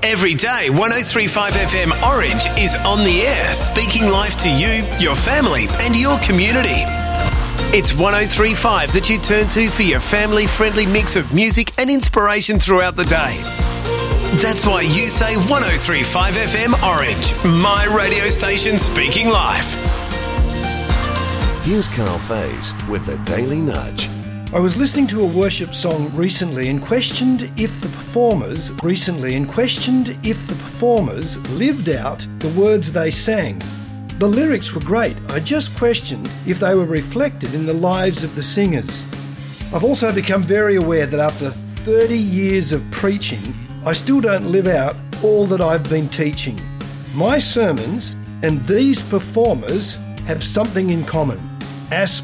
Every day, 103.5 FM Orange is on the air, speaking life to you, your family and your community. It's 103.5 that you turn to for your family-friendly mix of music and inspiration throughout the day. That's why you say 103.5 FM Orange, my radio station speaking life. Here's Carl Faze with the Daily Nudge. I was listening to a worship song recently and questioned if the performers lived out the words they sang. The lyrics were great. I just questioned if they were reflected in the lives of the singers. I've also become very aware that after 30 years of preaching, I still don't live out all that I've been teaching. My sermons and these performers have something in common: